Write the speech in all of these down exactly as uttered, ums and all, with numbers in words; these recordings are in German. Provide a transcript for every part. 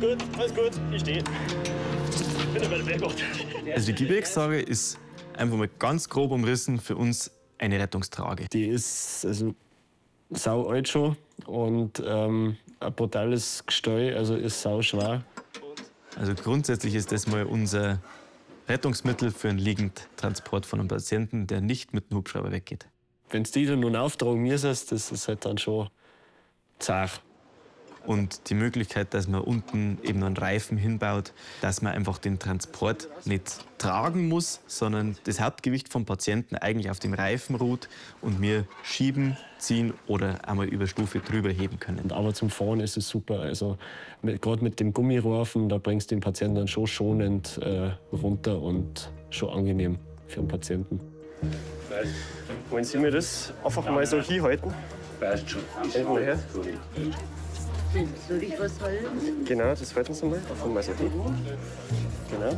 gut, alles gut, ich stehe. Ich bin dabei der Berggott. Also die Gebirgstrage ist einfach mal ganz grob umrissen für uns eine Rettungstrage. Die ist also sau alt schon und ähm, ein brutales Gestell, also ist sau schwer. Also grundsätzlich ist das mal unser Rettungsmittel für einen Liegendtransport von einem Patienten, der nicht mit dem Hubschrauber weggeht. Wenn es die dann nun auftragen müsstest, das ist halt dann schon zart. Und die Möglichkeit, dass man unten eben noch einen Reifen hinbaut, dass man einfach den Transport nicht tragen muss, sondern das Hauptgewicht vom Patienten eigentlich auf dem Reifen ruht und wir schieben, ziehen oder einmal über Stufe drüber heben können. Aber zum Fahren ist es super. Also gerade mit dem Gummireifen, da bringst du den Patienten dann schon schonend äh, runter und schon angenehm für den Patienten. Wollen Sie mir das einfach mal so hinhalten? Passt schon. Mal her. Soll ich was halten? Genau, das halten Sie mal. Einfach mal so hin. Genau.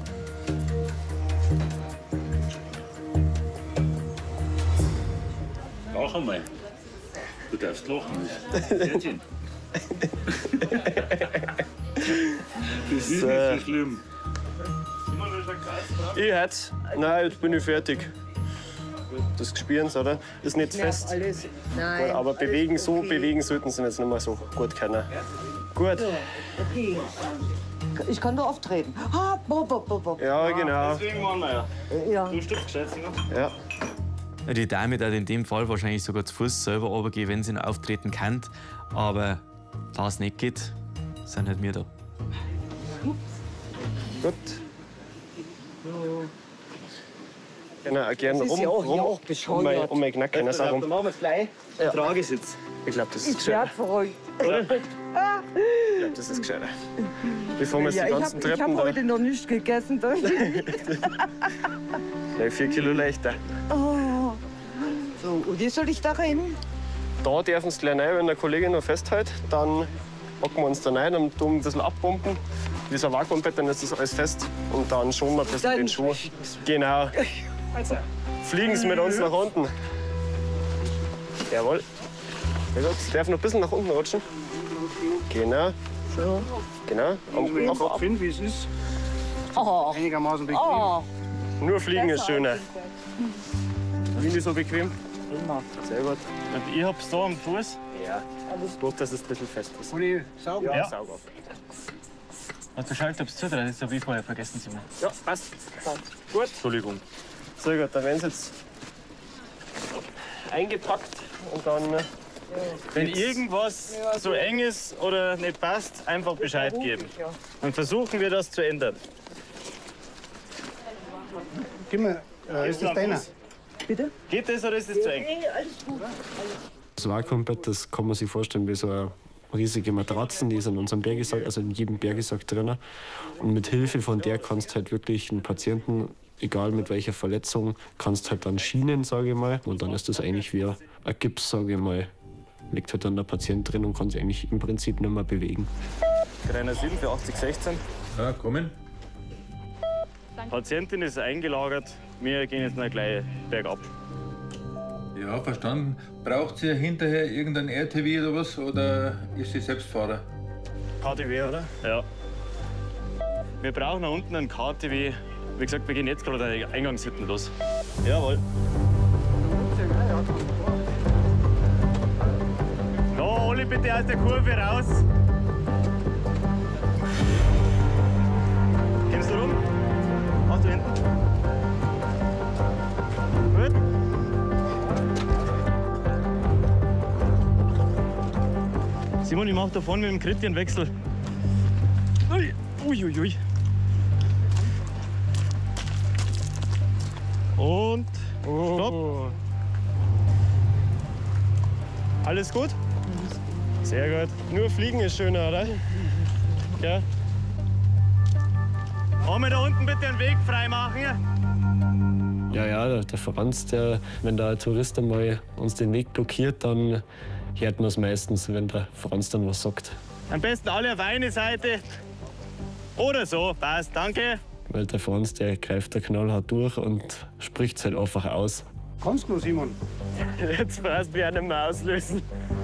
Lach einmal. Du darfst lachen. Mädchen. Das ist So. nicht so schlimm. Ich jetzt? Nein, jetzt bin ich fertig. Das Gespüren, oder? Ist nicht fest. Alles. Nein. Aber bewegen, alles so okay. bewegen sollten Sie jetzt nicht mehr so gut können. Gut. Okay. Ich kann da auftreten. Ah, bob, bob, bob, bob. Ja, genau. Deswegen waren wir ja. Ja. Du stirbst gescheit, Ja. Ja, die Dame hat in dem Fall wahrscheinlich sogar zu Fuß selber runtergehen, wenn sie noch auftreten kann. Aber da es nicht geht, sind halt wir da. Gut. Genau, auch gerne Das ist rum, ja auch- ja rum auch um mein, bescheuert. um mein Knacken. Dann Herum. machen wir es gleich. Ja. Tragesitz. Ich glaube, das ist Ich werde gescheiter. verrückt. Ich glaube, das ist gescheiter. Bevor wir jetzt Ja, die ich ganzen habe Treppen hab heute noch nicht gegessen. Da. da vier Kilo leichter. Oh. So, und wie soll ich da rein? Da dürfen Sie gleich rein, wenn der Kollege noch festhält. Dann hocken wir uns da rein und tun ein bisschen abpumpen. Wie so ein Vakuumbett, dann ist das alles fest. Und dann schonen wir ein bisschen Dann den Schuh. Genau. Fliegen Sie mit uns nach unten. Jawohl. Sehr gut. Sie dürfen noch ein bisschen nach unten rutschen. Genau. So. Genau. Am Ich Kopf ab. finde, wie es ist. Oh. Einigermaßen bequem. Oh. Nur fliegen ist schöner. Finde ich so bequem? Immer. Sehr gut. Und ich hab's da am Fuß. Ja. Bloß, dass es ein bisschen fest ist. Und ich sauge. Ja, Ja. saug auf. Hast du geschaltet, ob es zudreht? Das habe ich vorher vergessen zu machen. Ja, passt. Gut. Entschuldigung. Sehr gut, dann werden Sie jetzt eingepackt und dann. äh, Wenn irgendwas so eng ist oder nicht passt, einfach Bescheid geben. Dann versuchen wir das zu ändern. Gib mir, äh, ist das deiner? Bitte? Geht das oder ist das zu eng? Nee, alles gut. Das Vakuumbett, das kann man sich vorstellen wie so eine riesige Matratzen, die ist in unserem Bergesack, also in jedem Bergesack drin. Und mit Hilfe von der kannst du halt wirklich einen Patienten, egal mit welcher Verletzung, kannst halt dann schienen, sage ich mal. Und dann ist das eigentlich wie ein Gips, sage ich mal. Liegt halt dann der Patient drin und kann sich eigentlich im Prinzip nicht mehr bewegen. Rainer sieben für achtzig sechzehn. Ja, kommen. Patientin ist eingelagert. Wir gehen jetzt mal gleich bergab. Ja, verstanden. Braucht sie hinterher irgendein R T W oder was? Oder ist sie Selbstfahrer? K T W, oder? Ja. Wir brauchen da unten einen K T W. Wie gesagt, wir gehen jetzt gerade an die Eingangshütten los. Jawohl. No, alle bitte aus der Kurve raus. Kommst du rum? Machst du hinten? Gut. Simon, ich mach da vorne mit dem Kriti einen Wechsel. Ui, ui, ui, ui. Und stopp. Alles gut? Sehr gut. Nur fliegen ist schöner, oder? Ja. Einmal da unten bitte einen Weg frei machen. Ja, ja, der, der Franz, der, wenn der Tourist einmal uns den Weg blockiert, dann hört man es meistens, wenn der Franz dann was sagt. Am besten alle auf eine Seite. Oder so, passt, danke. Weil der Franz, der greift da knallhart durch und spricht es halt einfach aus. Kannst du noch, Simon? Jetzt brauchst du mich auch nicht mehr auslösen.